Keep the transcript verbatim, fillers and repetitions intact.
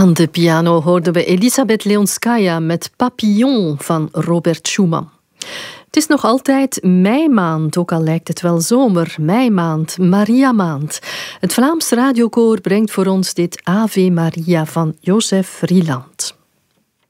Aan de piano hoorden we Elisabeth Leonskaya met Papillon van Robert Schumann. Het is nog altijd meimaand, ook al lijkt het wel zomer. Meimaand, Mariamaand. Het Vlaams Radiokoor brengt voor ons dit Ave Maria van Joseph Rieland.